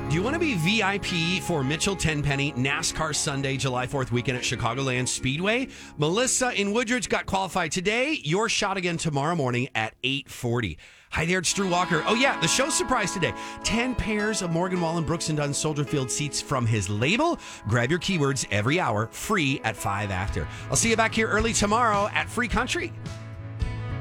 Do you want to be VIP for Mitchell Tenpenny NASCAR Sunday, July 4th weekend at Chicagoland Speedway? Melissa in Woodridge got qualified today. Your shot again tomorrow morning at 8:40. Hi there, it's Drew Walker. Oh yeah, the show's surprise today. 10 pairs of Morgan Wallen Brooks & Dunn Soldier Field seats from his label. Grab your keywords every hour, free at 5 after. I'll see you back here early tomorrow at Free Country.